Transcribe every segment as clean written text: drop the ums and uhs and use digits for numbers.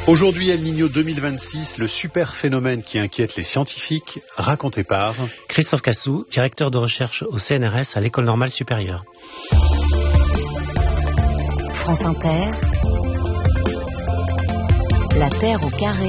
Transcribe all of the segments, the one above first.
Aujourd'hui, El Niño 2026, le super phénomène qui inquiète les scientifiques, raconté par Christophe Cassou, directeur de recherche au CNRS à l'École normale supérieure. France Inter, la Terre au carré,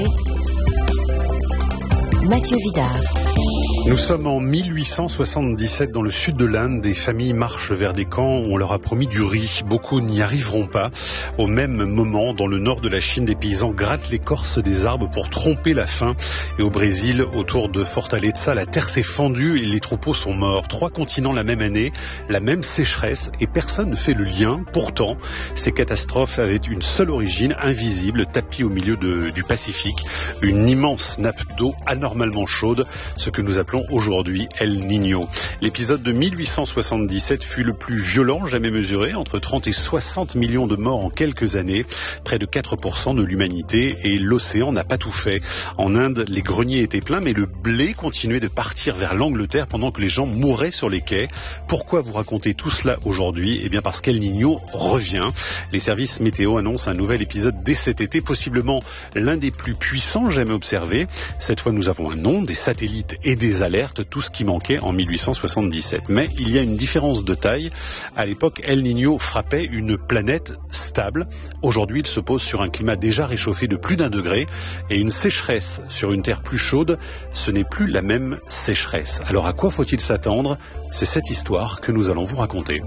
Mathieu Vidard. Nous sommes en 1877 dans le sud de l'Inde. Des familles marchent vers des camps où on leur a promis du riz. Beaucoup n'y arriveront pas. Au même moment, dans le nord de la Chine, des paysans grattent l'écorce des arbres pour tromper la faim. Et au Brésil, autour de Fortaleza, la terre s'est fendue et les troupeaux sont morts. 3 continents la même année, la même sécheresse et personne ne fait le lien. Pourtant, ces catastrophes avaient une seule origine, invisible, tapie au milieu du Pacifique. Une immense nappe d'eau anormalement chaude, ce que nous appelons aujourd'hui El Niño. L'épisode de 1877 fut le plus violent jamais mesuré, entre 30 et 60 millions de morts en quelques années, près de 4% de l'humanité, et l'océan n'a pas tout fait. En Inde, les greniers étaient pleins, mais le blé continuait de partir vers l'Angleterre pendant que les gens mouraient sur les quais. Pourquoi vous raconter tout cela aujourd'hui ? Eh bien parce qu'El Niño revient. Les services météo annoncent un nouvel épisode dès cet été, possiblement l'un des plus puissants jamais observés. Cette fois, nous avons un nom, des satellites et des alertes, tout ce qui manquait en 1877. Mais il y a une différence de taille. À l'époque, El Niño frappait une planète stable. Aujourd'hui, il se pose sur un climat déjà réchauffé de plus d'1 degré et une sécheresse sur une terre plus chaude, ce n'est plus la même sécheresse. Alors à quoi faut-il s'attendre ? C'est cette histoire que nous allons vous raconter.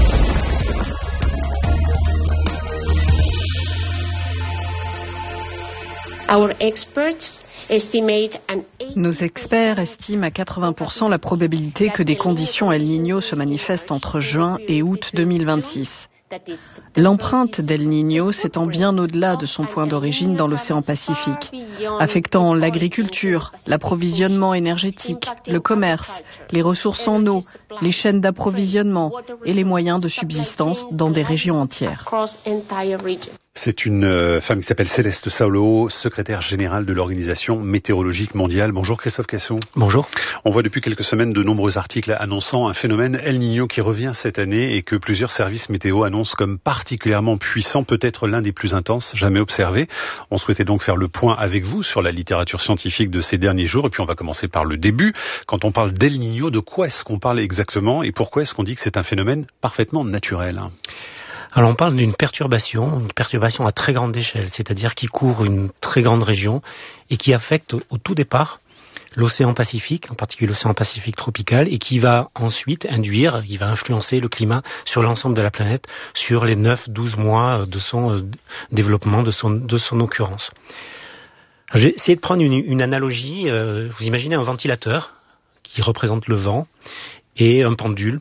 Nos experts estiment à 80% la probabilité que des conditions El Niño se manifestent entre juin et août 2026. L'empreinte d'El Niño s'étend bien au-delà de son point d'origine dans l'océan Pacifique, affectant l'agriculture, l'approvisionnement énergétique, le commerce, les ressources en eau, les chaînes d'approvisionnement et les moyens de subsistance dans des régions entières. C'est une femme qui s'appelle Céleste Saulo, secrétaire générale de l'Organisation météorologique mondiale. Bonjour Christophe Cassou. Bonjour. On voit depuis quelques semaines de nombreux articles annonçant un phénomène El Niño qui revient cette année et que plusieurs services météo annoncent comme particulièrement puissant, peut-être l'un des plus intenses jamais observés. On souhaitait donc faire le point avec vous sur la littérature scientifique de ces derniers jours. Et puis on va commencer par le début. Quand on parle d'El Niño, de quoi est-ce qu'on parle exactement et pourquoi est-ce qu'on dit que c'est un phénomène parfaitement naturel ? Alors on parle d'une perturbation à très grande échelle, c'est-à-dire qui couvre une très grande région et qui affecte au tout départ l'océan Pacifique, en particulier l'océan Pacifique tropical, et qui va ensuite influencer le climat sur l'ensemble de la planète sur les 9-12 mois de son développement, de son occurrence. J'ai essayé de prendre une analogie. Vous imaginez un ventilateur qui représente le vent et un pendule.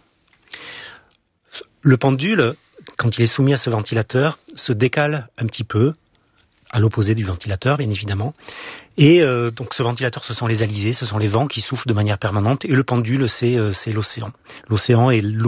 Le pendule, quand il est soumis à ce ventilateur, se décale un petit peu, à l'opposé du ventilateur, bien évidemment. Et donc ce ventilateur, ce sont les alizés, ce sont les vents qui soufflent de manière permanente. Et le pendule, c'est l'océan. L'océan est l'eau